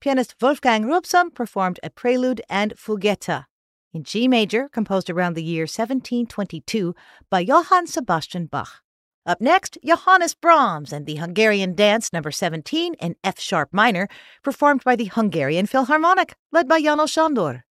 pianist Wolfgang Robson performed a prelude and fuguetta in G major, composed around the year 1722 by Johann Sebastian Bach. Up next, Johannes Brahms and the Hungarian Dance No. 17 in F-sharp minor, performed by the Hungarian Philharmonic, led by János Sándor.